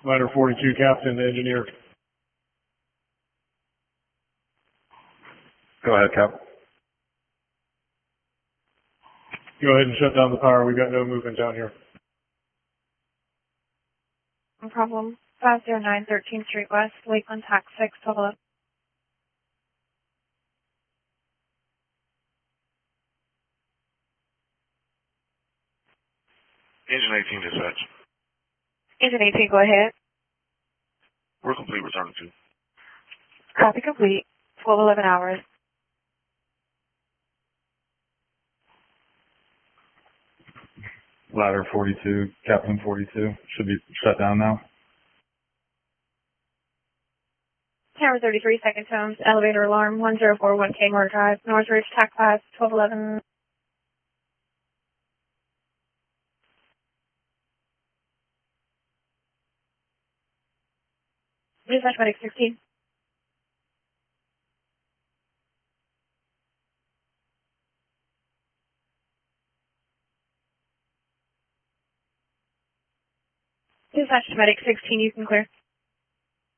Ladder 42, Captain, engineer. Go ahead, Cap. Go ahead and shut down the power. We've got no movement down here. No problem. 509 13th Street West, Lakeland, Tax 6, 1211. Engine 18 dispatch. Engine 18, go ahead. We're complete, return to. Copy complete. 1211 hours. Ladder 42, Captain 42. Should be shut down now. Tower 33, second tones, elevator alarm, 1041 Kmart Drive, North Ridge, TAC 5, 1211. Dispatch medic 16. Dispatch medic 16, you can clear.